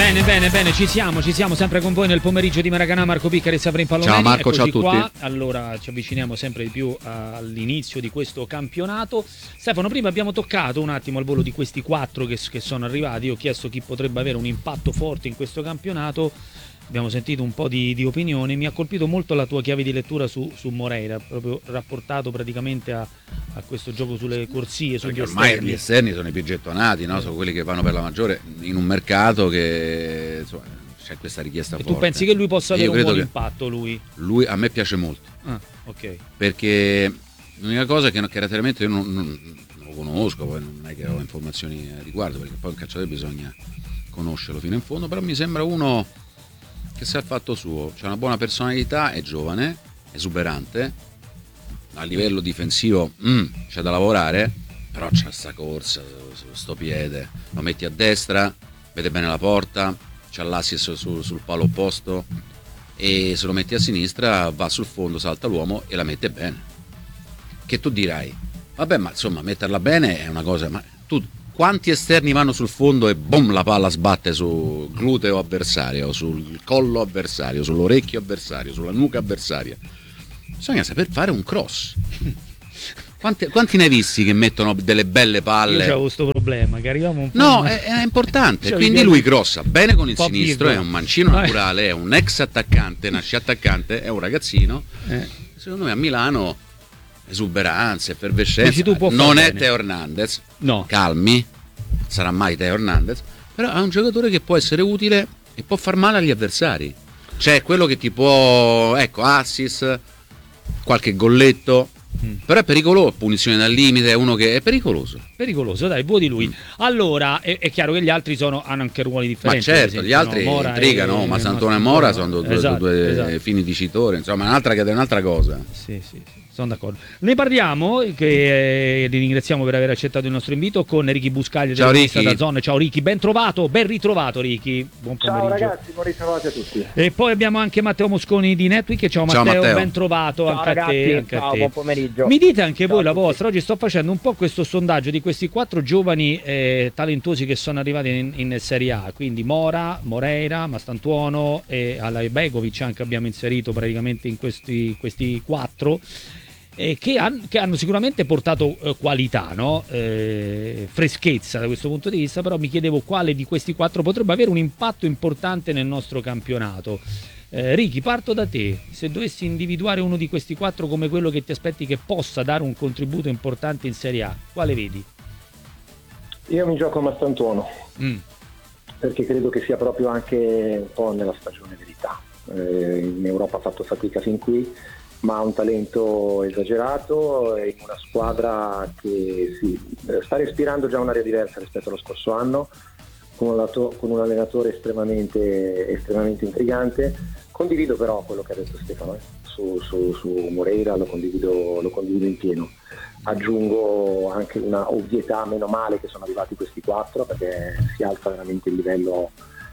Bene, ci siamo sempre con voi nel pomeriggio di Maracanã. Marco Piccari e Savrin Palomeni. Ciao Marco, eccoci ciao a tutti. Allora ci avviciniamo sempre di più all'inizio di questo campionato. Stefano, prima abbiamo toccato un attimo al volo di questi 4 che sono arrivati. Io ho chiesto chi potrebbe avere un impatto forte in questo campionato. Abbiamo sentito un po' di opinioni. Mi ha colpito molto la tua chiave di lettura su Moreira, proprio rapportato praticamente a questo gioco sulle corsie, sugli ormai esterni. gli esterni sono i più gettonati, no? Sono quelli che vanno per la maggiore in un mercato che insomma, c'è questa richiesta forte. Tu pensi che lui possa avere un buon che impatto? Lui a me piace molto. Ok. Perché l'unica cosa è che caratterialmente io non lo conosco, poi non è che ho informazioni a riguardo, perché poi un calciatore bisogna conoscerlo fino in fondo, però mi sembra uno che sa il fatto suo, c'ha una buona personalità, è giovane, esuberante, a livello difensivo c'è da lavorare, però c'ha sta corsa, sto piede, lo metti a destra, vede bene la porta, c'ha l'assist sul palo opposto, e se lo metti a sinistra va sul fondo, salta l'uomo e la mette bene. Che tu dirai, vabbè, ma insomma metterla bene è una cosa, ma tu quanti esterni vanno sul fondo e boom, la palla sbatte sul gluteo avversario, sul collo avversario, sull'orecchio avversario, sulla nuca avversaria? Bisogna saper fare un cross. Quanti ne hai visti che mettono delle belle palle? Io c'avevo questo problema che arriviamo un po'. No, è importante. Cioè, quindi lui crossa bene con il sinistro, virgola. è un mancino naturale, è un ex attaccante, nasce attaccante, è un ragazzino. Secondo me a Milano esuberanza, effervescenza. Non è Teo Hernandez, no. Calmi, sarà mai Teo Hernandez, però è un giocatore che può essere utile e può far male agli avversari. C'è quello che ti può, assist, qualche golletto, però è pericoloso, punizione dal limite, è uno che è pericoloso. Pericoloso, dai, vuoi di lui. Allora, è chiaro che gli altri hanno anche ruoli differenti. Ma certo, gli altri intrigano, ma Sant'Antonio e Mora sono due fini dicitori, insomma, è un'altra cosa. Sì, sono d'accordo. Ne parliamo, che ringraziamo per aver accettato il nostro invito, con Ricky Buscaglia della rivista DAZN. Ciao Ricky, ben ritrovato Ricky. Buon pomeriggio. Ciao ragazzi, buon ritrovati a tutti. E poi abbiamo anche Matteo Mosconi di Netweek. Ciao Matteo, ben trovato. Ciao, anche ragazzi, a te. Anche ciao, a te. buon pomeriggio. Mi dite anche voi la vostra. Oggi sto facendo un po' questo sondaggio di questi 4 giovani talentuosi che sono arrivati in Serie A, quindi Mora, Moreira, Mastantuono e Alaibegovic anche abbiamo inserito praticamente in questi 4. Che hanno sicuramente portato qualità, no? Freschezza da questo punto di vista, però mi chiedevo quale di questi 4 potrebbe avere un impatto importante nel nostro campionato. Ricky, parto da te. Se dovessi individuare uno di questi 4 come quello che ti aspetti che possa dare un contributo importante in Serie A, quale vedi? Io mi gioco a Mastantuono, perché credo che sia proprio anche un po' nella stagione verità. In Europa ha fatto fatica fin qui, ma ha un talento esagerato in una squadra che sta respirando già un'aria diversa rispetto allo scorso anno, con un allenatore estremamente intrigante. Condivido però quello che ha detto Stefano su Moreira, lo condivido in pieno. Aggiungo anche una ovvietà, meno male che sono arrivati questi 4, perché si alza veramente il livello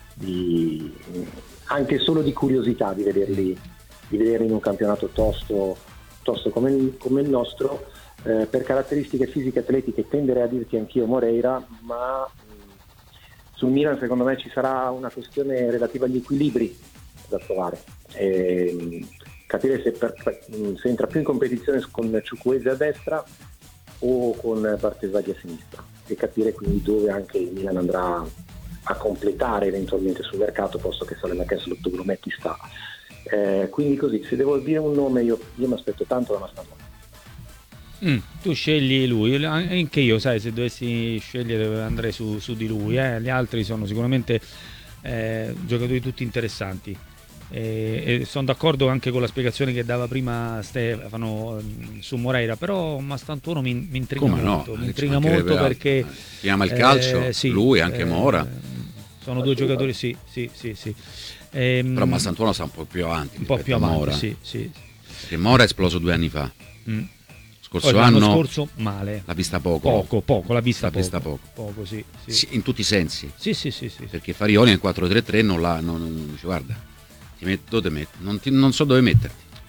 anche solo di curiosità di vederli in un campionato tosto come il nostro. Per caratteristiche fisiche atletiche tenderei a dirti anch'io Moreira, ma sul Milan secondo me ci sarà una questione relativa agli equilibri da trovare, capire se entra più in competizione con Chukwueze a destra o con Bartesaghi a sinistra, e capire quindi dove anche il Milan andrà a completare eventualmente sul mercato, posto che Saelemaekers Lottogrometti sta. Quindi così, se devo dire un nome, io mi aspetto tanto da Mastantuono. Tu scegli lui, anche io, sai, se dovessi scegliere andrei su di lui. Gli altri sono sicuramente giocatori tutti interessanti, e sono d'accordo anche con la spiegazione che dava prima Stefano su Moreira, però Mastantuono mi intriga molto, mi intriga molto perché chiama il calcio, sì, lui anche Mora sono due giocatori, sì. Però Mastantuono sta un po' più avanti, Mora. Sì. Che Mora è esploso 2 anni fa. L'anno scorso male. L'ha vista poco. L'ha vista poco. Sì. In tutti i sensi. Sì. Perché Farioli nel 4-3-3 non dice, guarda, non so dove metterti.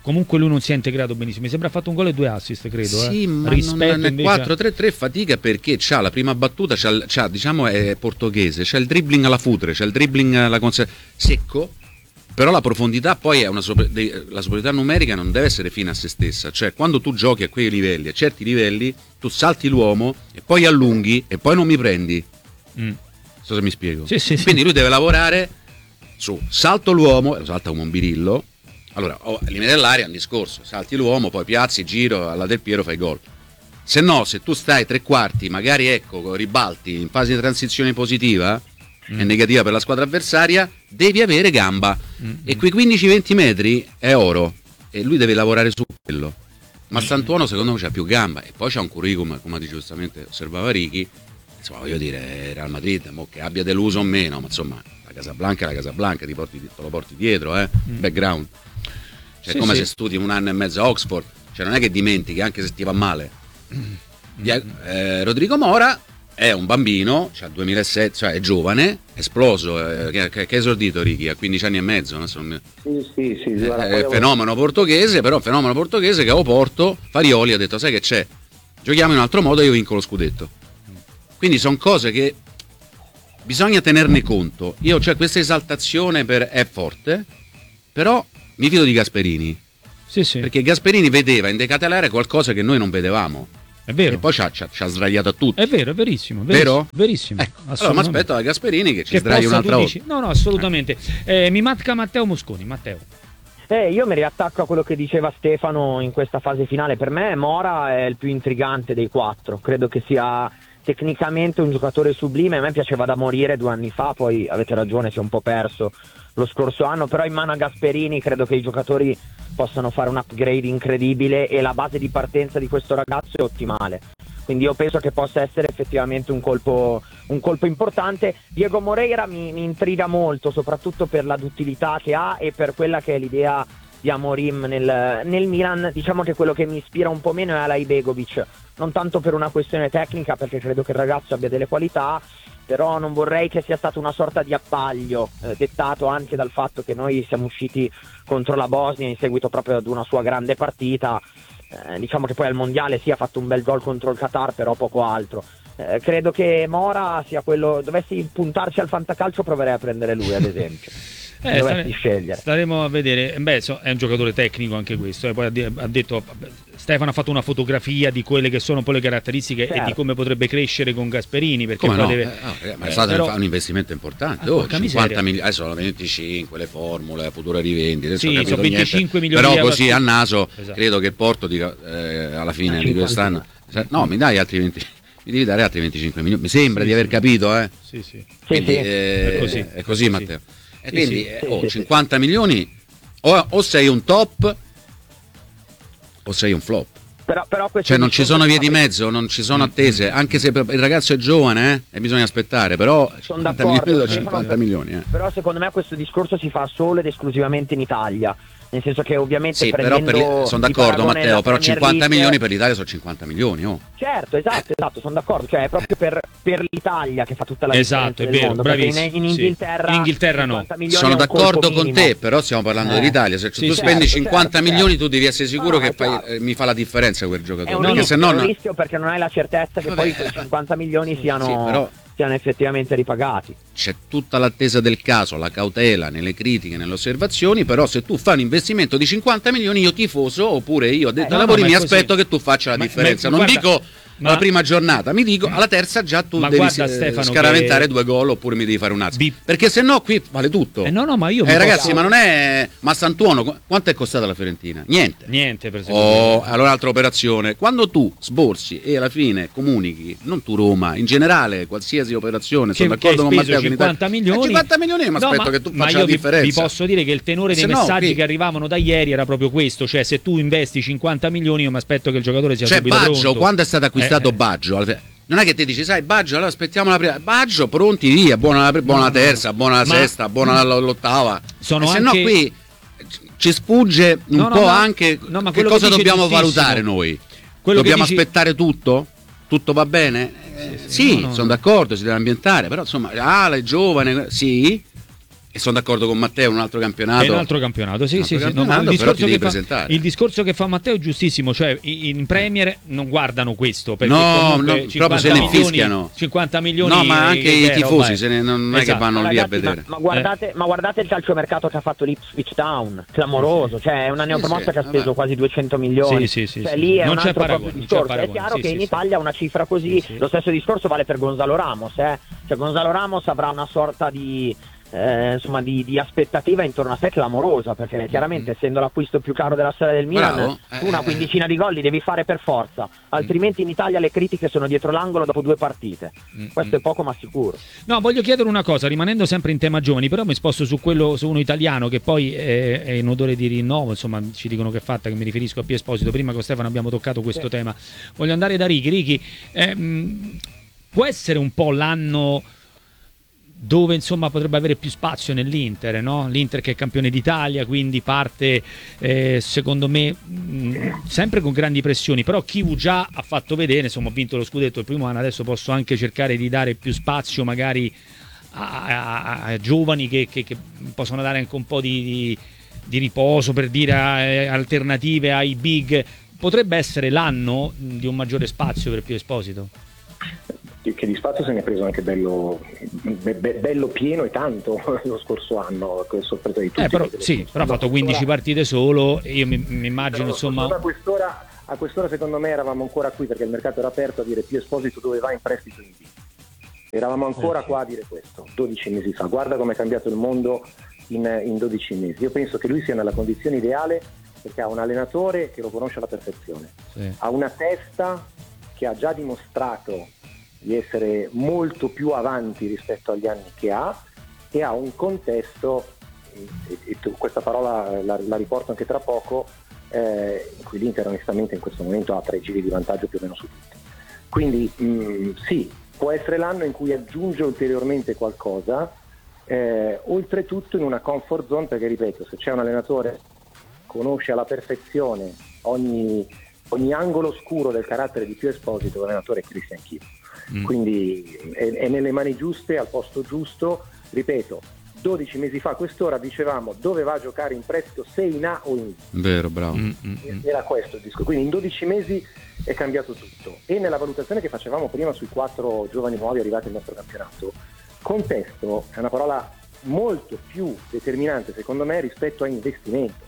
comunque lui non si è integrato benissimo. Mi sembra ha fatto un gol e 2 assist, credo. Sì, ma rispetto nel invece 4-3-3 fatica perché c'ha la prima battuta, c'ha, diciamo è portoghese, c'ha il dribbling alla futre, c'ha il dribbling secco, però la profondità poi è la superiorità numerica non deve essere fine a se stessa, cioè quando tu giochi a quei livelli, a certi livelli, tu salti l'uomo e poi allunghi e poi non mi prendi. So se mi spiego. Sì. Quindi lui deve lavorare su salto l'uomo, salta come un birillo. Allora, limite dell'aria è un discorso, salti l'uomo, poi piazzi, giro, alla Del Piero fai gol. Se no, se tu stai tre quarti, magari ecco, ribalti in fase di transizione positiva e negativa per la squadra avversaria, devi avere gamba. E quei 15-20 metri è oro e lui deve lavorare su quello. Ma Santuono secondo me c'ha più gamba e poi c'ha un curriculum, come giustamente osservava Ricky, insomma voglio dire, Real Madrid, che abbia deluso o meno, ma insomma la Casablanca è la Casablanca, te lo porti dietro, background. Cioè, come se studi un anno e mezzo a Oxford, cioè non è che dimentichi anche se ti va male. Rodrigo Mora è un bambino, cioè 2007, cioè è giovane, esploso, che è esordito Ricky a 15 anni e mezzo, no? Sì, Fenomeno portoghese, però fenomeno portoghese che a Oporto Farioli ha detto sai che c'è, giochiamo in un altro modo e io vinco lo scudetto. Quindi sono cose che bisogna tenerne conto. Cioè questa esaltazione è forte, però mi fido di Gasperini. Sì. Perché Gasperini vedeva in De Ketelare qualcosa che noi non vedevamo. È vero. E poi ci ha sdraiato a tutti. È vero, è verissimo. Vero? Verissimo. Ecco, allora mi aspetto da Gasperini che ci sdraia possa, un'altra volta. No, assolutamente. Mi manca Matteo Mosconi. Matteo. Io mi riattacco a quello che diceva Stefano in questa fase finale. Per me Mora è il più intrigante dei 4. Credo che sia tecnicamente un giocatore sublime. A me piaceva da morire 2 anni fa, poi avete ragione, si è un po' perso lo scorso anno, però in mano a Gasperini credo che i giocatori possano fare un upgrade incredibile e la base di partenza di questo ragazzo è ottimale. Quindi io penso che possa essere effettivamente un colpo importante. Diego Moreira mi intriga molto, soprattutto per la duttilità che ha e per quella che è l'idea di Amorim nel Milan. Diciamo che quello che mi ispira un po' meno è Alay Begovic, non tanto per una questione tecnica, perché credo che il ragazzo abbia delle qualità, però non vorrei che sia stato una sorta di abbaglio dettato anche dal fatto che noi siamo usciti contro la Bosnia in seguito proprio ad una sua grande partita. Diciamo che poi al mondiale ha fatto un bel gol contro il Qatar, però poco altro. Credo che Mora sia quello, dovessi puntarci al fantacalcio proverei a prendere lui ad esempio. Dovessi scegliere. Staremo a vedere. È un giocatore tecnico anche questo. Poi ha detto Stefano ha fatto una fotografia di quelle che sono un po' le caratteristiche e di come potrebbe crescere con Gasperini, perché come poi no? deve ma è stato un investimento importante. 50 milioni, adesso sono 25 le formule, future rivendite, sono 25 milioni però di euro così a naso esatto. Credo che il Porto dica alla fine di quest'anno mi dai altri 20, mi devi dare altri 25 milioni, mi sembra di aver capito sì. Quindi, è così Matteo. E quindi 50 milioni o sei un top o sei un flop. Però cioè non ci sono vie di mezzo, non ci sono attese, anche se il ragazzo è giovane e bisogna aspettare, però 50 milioni. Però secondo me questo discorso si fa solo ed esclusivamente in Italia. Nel senso che ovviamente sono d'accordo Matteo, però 50 milioni per l'Italia sono 50 milioni. Certo, esatto, sono d'accordo, cioè è proprio per l'Italia che fa tutta la differenza del mondo, bravissimo. In Inghilterra no. Sono d'accordo con te, però stiamo parlando dell'Italia, se tu spendi 50 milioni tu devi essere sicuro che mi fa la differenza quel giocatore. È un rischio perché non hai la certezza che poi quei 50 milioni siano effettivamente ripagati. C'è tutta l'attesa del caso, la cautela nelle critiche, nelle osservazioni, però se tu fai un investimento di 50 milioni io tifoso, oppure io ho detto ai lavori mi aspetto che tu faccia la differenza, non dico alla prima giornata, mi dico alla terza già tu devi scaraventare 2 gol oppure mi devi fare un azzo, perché se no qui vale tutto. Ma io ragazzi, ma non è Santuono, quanto è costata la Fiorentina? Niente per esempio. Allora altra operazione, quando tu sborsi e alla fine comunichi, non tu Roma, in generale qualsiasi operazione, sono d'accordo con Matteo, 50 milioni 50 milioni mi aspetto che tu faccia la differenza. Vi posso dire che il tenore dei messaggi che arrivavano da ieri era proprio questo, cioè se tu investi 50 milioni io mi aspetto che il giocatore sia subito pronto. Quando è stato acquistato Baggio, non è che ti dici sai Baggio, allora aspettiamo la prima, Baggio pronti via, buona la terza, buona la sesta, buona l'ottava, se no qui ci sfugge un po' anche che cosa dobbiamo valutare noi, dobbiamo aspettare tutto va bene? Sì, sono d'accordo, si deve ambientare, però insomma è giovane, sì, E sono d'accordo con Matteo, un altro campionato. È un altro campionato, sì, Un sì, altro sì. No, ma campionato, il il discorso che fa Matteo è giustissimo, cioè in Premier non guardano questo, perché no, comunque no, proprio se ne fischiano. 50 milioni. No, ma anche i tifosi non è che Esatto. vanno lì a Ragazzi, vedere. ma guardate il calciomercato che ha fatto l'Ipswich Town, clamoroso, cioè è una neopromossa che ha speso quasi 200 milioni. Sì, sì, cioè sì. lì è Non un c'è altro paragone, proprio non c'è discorso. paragone. È chiaro Sì, che sì, in sì. Italia una cifra così, Sì, sì. lo stesso discorso vale per Gonzalo Ramos, cioè Gonzalo Ramos avrà una sorta di insomma di aspettativa intorno a sé clamorosa, perché chiaramente essendo l'acquisto più caro della storia del Milan, Bravo. tu una quindicina di gol li devi fare per forza, altrimenti in Italia le critiche sono dietro l'angolo dopo 2 partite. Questo è poco ma sicuro. No, voglio chiedere una cosa, rimanendo sempre in tema giovani, però mi sposto su uno italiano che poi è in odore di rinnovo, insomma ci dicono che è fatta, che mi riferisco a Pio Esposito. Prima con Stefano abbiamo toccato questo tema. Voglio andare da Ricky. Può essere un po' l'anno dove insomma potrebbe avere più spazio nell'Inter, no? L'Inter che è campione d'Italia, quindi parte secondo me sempre con grandi pressioni, però Chivu già ha fatto vedere, insomma ho vinto lo scudetto il primo anno, adesso posso anche cercare di dare più spazio magari a giovani che possono dare anche un po' di riposo, per dire, alternative ai big. Potrebbe essere l'anno di un maggiore spazio per Pio Esposito? Che di spazio se ne è preso anche bello pieno e tanto lo scorso anno, a sorpresa di tutti. Però ha fatto 15 partite solo, io mi immagino insomma. A quest'ora secondo me eravamo ancora qui perché il mercato era aperto a dire Pio Esposito dove va in prestito in B. Eravamo ancora qua a dire questo 12 mesi fa. Guarda come è cambiato il mondo in 12 mesi. Io penso che lui sia nella condizione ideale perché ha un allenatore che lo conosce alla perfezione, ha una testa che ha già dimostrato di essere molto più avanti rispetto agli anni che ha, e ha un contesto, e questa parola la riporto anche tra poco, in cui l'Inter onestamente in questo momento ha 3 giri di vantaggio più o meno su tutti. Quindi sì, può essere l'anno in cui aggiunge ulteriormente qualcosa, oltretutto in una comfort zone, perché ripeto, se c'è un allenatore che conosce alla perfezione ogni angolo scuro del carattere di Pio Esposito, l'allenatore è Christian Chivu. Quindi è nelle mani giuste, al posto giusto. Ripeto, 12 mesi fa a quest'ora dicevamo dove va a giocare in prestito, se in A o in B. Vero, bravo. Era questo il discorso. Quindi in 12 mesi è cambiato tutto. E nella valutazione che facevamo prima sui 4 giovani nuovi arrivati al nostro campionato, contesto è una parola molto più determinante secondo me rispetto a investimento.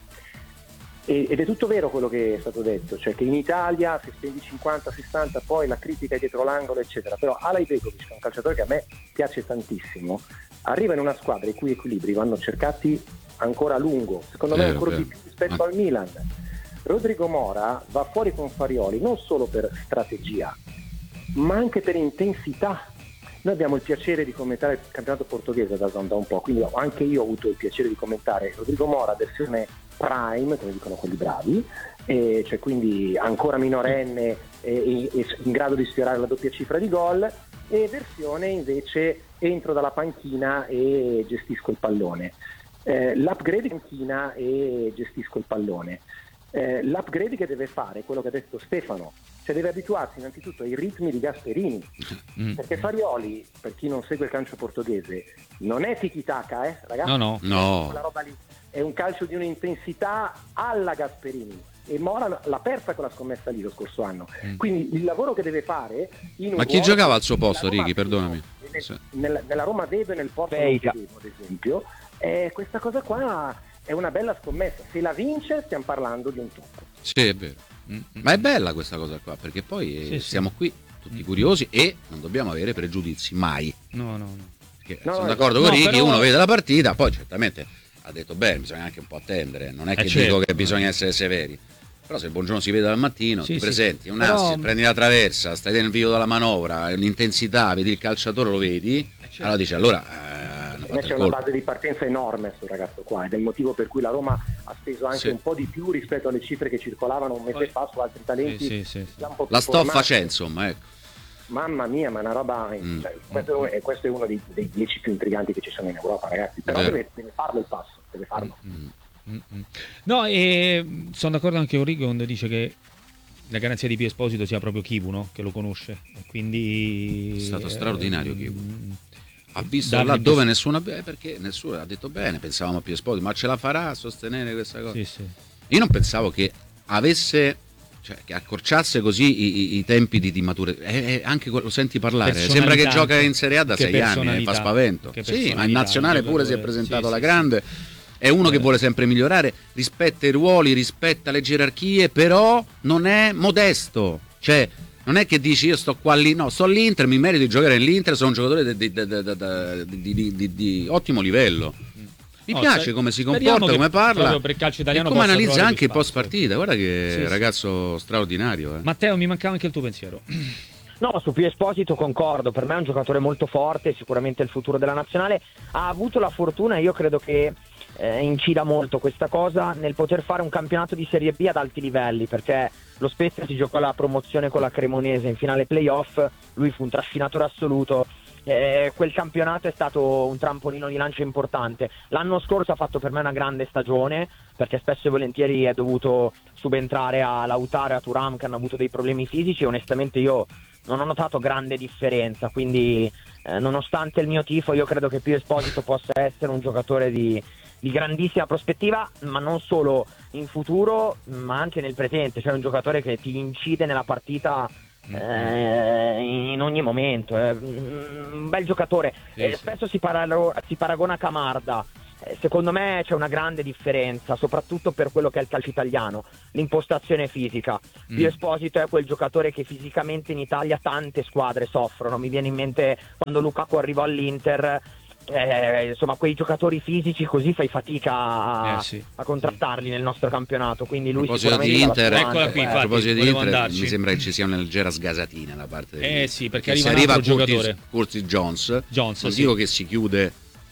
Ed è tutto vero quello che è stato detto, cioè che in Italia se spendi 50-60 poi la critica è dietro l'angolo eccetera, però Alay Begovic, un calciatore che a me piace tantissimo, arriva in una squadra i cui equilibri vanno cercati ancora a lungo, secondo me ancora di più rispetto al Milan. Rodrigo Mora va fuori con Farioli non solo per strategia ma anche per intensità. Noi abbiamo il piacere di commentare il campionato portoghese da un po', quindi anche io ho avuto il piacere di commentare Rodrigo Mora versione prime, come dicono quelli bravi, cioè quindi ancora minorenne e in grado di sfiorare la doppia cifra di gol, e versione invece entro dalla panchina e gestisco il pallone. L'upgrade in panchina e gestisco il pallone. L'upgrade che deve fare è quello che ha detto Stefano, cioè deve abituarsi innanzitutto ai ritmi di Gasperini, perché Farioli, per chi non segue il calcio portoghese, non è tiki-taka, ragazzi? No. Quella roba lì è un calcio di un'intensità alla Gasperini, e Mora l'ha persa quella scommessa lì lo scorso anno. Quindi il lavoro che deve fare ma chi giocava al suo posto, Righi, perdonami? Nella Roma Vedo e nel Porto Vedo, ad esempio, questa cosa qua è una bella scommessa. Se la vince stiamo parlando di un top. Sì, è vero. Ma è bella questa cosa qua, perché poi siamo qui tutti curiosi e non dobbiamo avere pregiudizi mai. No. Sono d'accordo con Righi, uno vede la partita, poi certamente ha detto bene, bisogna anche un po' attendere, non è che dico che bisogna essere severi, però se il Buongiorno si vede dal mattino, ti presenti un assist, prendi la traversa, stai nel video della manovra, l'intensità, vedi il calciatore, lo vedi, allora dici c'è una base di partenza enorme sul ragazzo qua, ed è il motivo per cui la Roma ha speso anche un po' di più rispetto alle cifre che circolavano un mese fa su altri talenti. La stoffa c'è, insomma, ecco. Mamma mia, ma una roba, questo è uno dei 10 più intriganti che ci sono in Europa, ragazzi, però deve farlo il passo, deve farlo. No, e sono d'accordo anche con Rigo quando dice che la garanzia di Pio Esposito sia proprio Chivu, no? Che lo conosce, quindi è stato straordinario Chivu. ha visto dargli là dove nessuno, perché nessuno ha detto bene, pensavamo a più Esposito, ma ce la farà a sostenere questa cosa? Sì, sì. Io non pensavo che avesse, cioè che accorciasse così i tempi di maturazione, anche lo senti parlare, sembra che gioca in Serie A da 6 anni, fa spavento. Sì, ma in nazionale pure si è presentato alla grande. È uno che vuole sempre migliorare, rispetta i ruoli, rispetta le gerarchie, però non è modesto. Cioè, non è che dici io sto qua lì, no, sto all'Inter, mi merito di giocare nell'Inter, sono un giocatore di ottimo livello. Mi piace come si comporta, come parla per il calcio italiano e come possa analizza trovare anche il più post partita. Guarda che ragazzo straordinario. Matteo, mi mancava anche il tuo pensiero. No, su Pio Esposito concordo, per me è un giocatore molto forte, sicuramente il futuro della nazionale. Ha avuto la fortuna, io credo che incida molto questa cosa, nel poter fare un campionato di Serie B ad alti livelli, perché lo Spezia si giocò la promozione con la Cremonese in finale playoff, lui fu un trascinatore assoluto. Quel campionato è stato un trampolino di lancio importante. L'anno scorso ha fatto per me una grande stagione, perché spesso e volentieri è dovuto subentrare a Lautaro e a Thuram, che hanno avuto dei problemi fisici, e onestamente io non ho notato grande differenza, quindi nonostante il mio tifo io credo che Pio Esposito possa essere un giocatore di grandissima prospettiva, ma non solo in futuro ma anche nel presente, cioè un giocatore che ti incide nella partita in ogni momento, un bel giocatore. Spesso si paragona a Camarda. Secondo me c'è una grande differenza, soprattutto per quello che è il calcio italiano, l'impostazione fisica. Pio Esposito è quel giocatore che fisicamente in Italia tante squadre soffrono. Mi viene in mente quando Lukaku arrivò all'inter, insomma quei giocatori fisici così fai fatica a contrattarli nel nostro campionato, quindi lui sicuramente di Inter, eccola qui, a proposito di Inter, andarci. Mi sembra che ci sia una leggera sgasatina da parte di sì, perché se arriva un altro giocatore Curtis Jones, non dico che si chiude,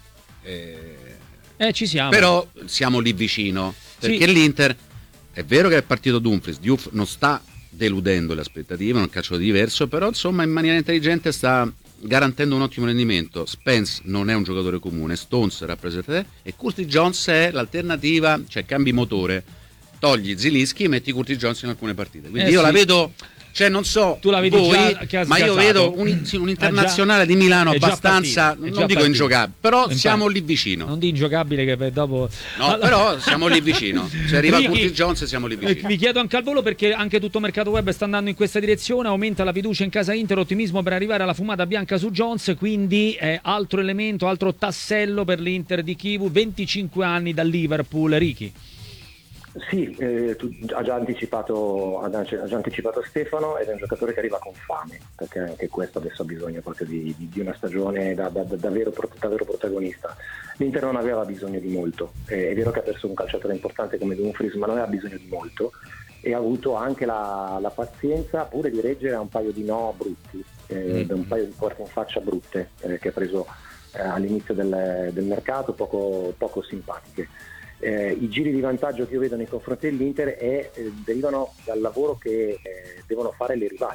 ci siamo, però siamo lì vicino, perché l'Inter è vero che è partito Dumfries, Diouf non sta deludendo le aspettative, è un calcio diverso, però insomma in maniera intelligente sta garantendo un ottimo rendimento. Spence non è un giocatore comune, Stones rappresenta te, e Curtis Jones è l'alternativa, cioè cambi motore, togli Zilinski e metti Curtis Jones in alcune partite, quindi io la vedo, cioè non so tu la vedi voi, già, ma io vedo un internazionale di Milano abbastanza, non dico ingiocabile, però siamo lì vicino. Non di ingiocabile che per dopo però siamo lì vicino, se arriva Curtis Jones siamo lì vicino. Vi chiedo anche al volo, perché anche tutto mercato web sta andando in questa direzione, aumenta la fiducia in casa Inter, ottimismo per arrivare alla fumata bianca su Jones, quindi altro elemento, altro tassello per l'Inter di Chivu, 25 anni dal Liverpool. Ricky. Sì, ha già anticipato Stefano, ed è un giocatore che arriva con fame, perché anche questo adesso ha bisogno proprio di una stagione da davvero protagonista. L'Inter non aveva bisogno di molto, è vero che ha perso un calciatore importante come Dumfries, ma non aveva bisogno di molto, e ha avuto anche la pazienza pure di reggere a un paio di no brutti, da un paio di porte in faccia brutte che ha preso all'inizio del mercato, poco simpatiche. I giri di vantaggio che io vedo nei confronti dell'Inter derivano dal lavoro che devono fare le rivali.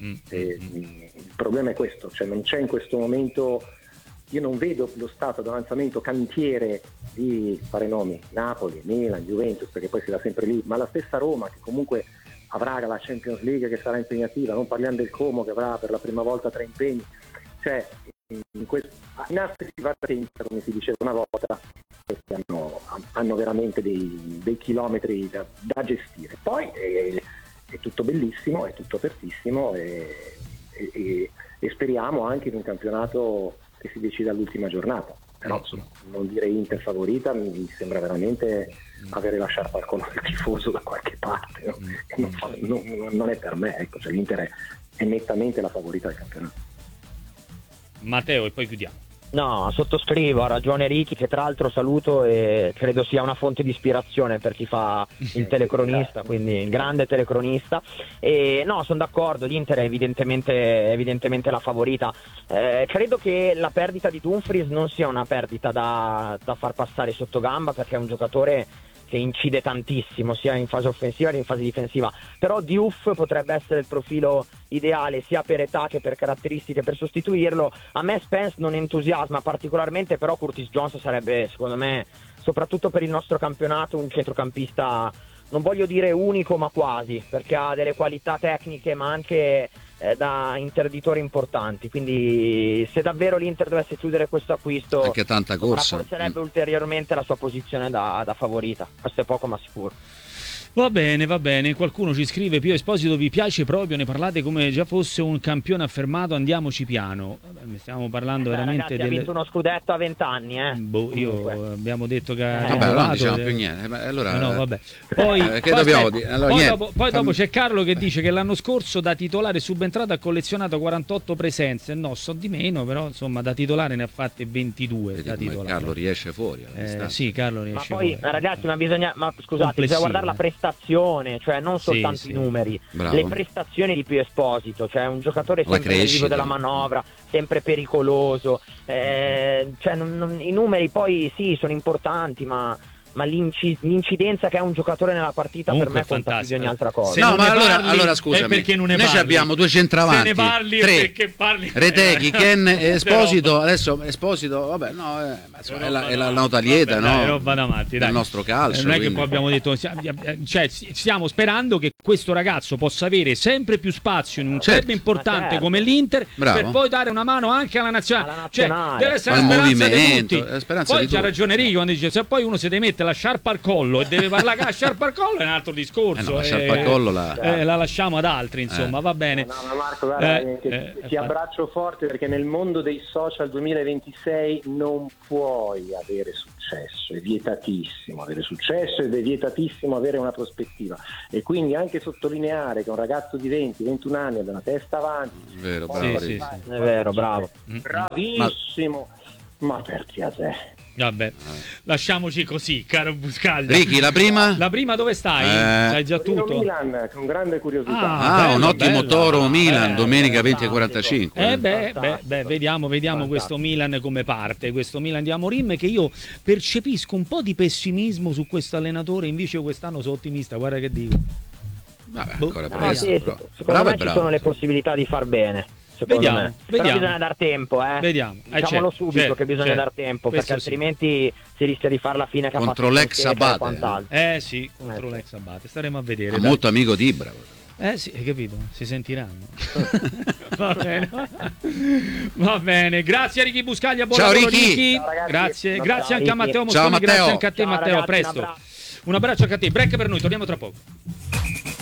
Il problema è questo, cioè non c'è in questo momento, io non vedo lo stato d'avanzamento cantiere di fare nomi, Napoli, Milan, Juventus, perché poi si va sempre lì, ma la stessa Roma, che comunque avrà la Champions League che sarà impegnativa, non parliamo del Como che avrà per la prima volta 3 impegni, cioè in altri si va attenta, come si diceva una volta, hanno veramente dei chilometri da gestire. Poi è tutto bellissimo, è tutto apertissimo, e speriamo anche in un campionato che si decida all'ultima giornata. Però non dire Inter favorita mi sembra veramente avere la sciarpa al collo del tifoso da qualche parte, no? Non è per me, ecco, cioè l'Inter è nettamente la favorita del campionato. Matteo, e poi chiudiamo. No, sottoscrivo, ha ragione Ricky, che tra l'altro saluto e credo sia una fonte di ispirazione per chi fa il telecronista, quindi il grande telecronista. E no, sono d'accordo, l'Inter è evidentemente la favorita. Credo che la perdita di Dumfries non sia una perdita da far passare sotto gamba, perché è un giocatore che incide tantissimo sia in fase offensiva che in fase difensiva, però Diouf potrebbe essere il profilo ideale sia per età che per caratteristiche per sostituirlo. A me Spence non entusiasma particolarmente, però Curtis Jones sarebbe, secondo me, soprattutto per il nostro campionato, un centrocampista, non voglio dire unico ma quasi, perché ha delle qualità tecniche ma anche da interdittori importanti, quindi se davvero l'Inter dovesse chiudere questo acquisto anche tanta corsa rafforzerebbe ulteriormente la sua posizione da favorita, questo è poco ma sicuro. Va bene, qualcuno ci scrive: Pio Esposito vi piace proprio, ne parlate come già fosse un campione affermato, andiamoci piano. Stiamo parlando veramente ragazzi, ha vinto uno scudetto a 20 anni, abbiamo detto che vabbè, allora non diciamo più niente. Allora, no, vabbè. Poi, che dobbiamo dire? Allora, poi dopo c'è Carlo che dice che l'anno scorso da titolare subentrato ha collezionato 48 presenze. No, so di meno, però insomma da titolare ne ha fatte 22. Vedi da titolare. Carlo riesce fuori. Sì, Carlo riesce ma poi fuori. ragazzi, ma scusate, bisogna guardare la prestazione, cioè non soltanto i numeri. Bravo. Le prestazioni di Pio Esposito, cioè un giocatore sempre nel vivo della manovra, sempre pericoloso, i numeri poi sì sono importanti, ma l'incidenza che ha un giocatore nella partita comunque per me conta più di ogni altra cosa. No, ma allora scusami, perché non ne noi parli? abbiamo due centravanti, se ne parli 3 perché parli Reteghi, Ken e Esposito. Adesso Esposito, vabbè, no, è la nota lieta, no? È roba da matti, del nostro calcio. Non è quindi. che poi abbiamo detto, cioè, stiamo sperando che questo ragazzo possa avere sempre più spazio in un club importante come l'Inter, per poi dare una mano anche alla nazionale. Cioè, deve essere la speranza di tutti. Poi c'ha ragione Ricky quando dice: se poi uno si deve mettere la sciarpa al collo e deve parlare con la sciarpa al collo è un altro discorso. La sciarpa al collo la lasciamo ad altri, insomma, va bene. No, Marco, guarda, ti abbraccio forte, perché nel mondo dei social 2026 non puoi avere successo, è vietatissimo avere successo ed è vietatissimo avere una prospettiva, e quindi anche sottolineare che un ragazzo di 20-21 anni ha una testa avanti. Vero, bravo. È vero, bravo. Bravissimo, ma per te. Vabbè, lasciamoci così, caro Buscaglia. Ricky, la prima? La prima dove stai? Sai già tutto? Milan, con grande curiosità. Un ottimo Toro Milan, domenica 20:45. Vediamo questo Milan come parte, questo Milan di Amorim, che io percepisco un po' di pessimismo su questo allenatore, invece quest'anno sono ottimista, guarda che dico. Vabbè, ancora presto. Secondo me ci sono le possibilità di far bene. Vediamo. Però bisogna dar tempo, Vediamo. Diciamolo subito che bisogna dar tempo, perché altrimenti si rischia di fare la fine che ha fatto contro l'ex Abate. Sì, contro l'ex Abate. Staremo a vedere. Ma molto amico di Ibra. Sì, hai capito? Si sentiranno. Va bene. Grazie a Ricky Buscaglia, buon lavoro, Ricky. Ciao, ragazzi. Grazie anche a Matteo Mossoni, Ciao, Matteo. grazie anche a te, Ciao, Matteo, ragazzi, a presto. Un abbraccio anche a te. Break per noi, torniamo tra poco.